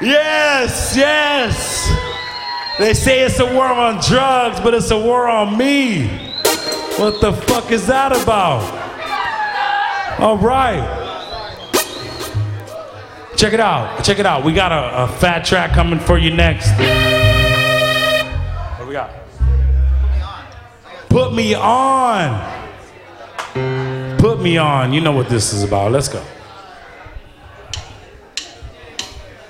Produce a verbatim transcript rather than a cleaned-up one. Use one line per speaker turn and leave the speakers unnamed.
Yes, yes. They say it's a war on drugs, but it's a war on me. What the fuck is that about? All right. Check it out. Check it out. We got a, a fat track coming for you next. What we got? Put me on. Put me on. You know what this is about. Let's go.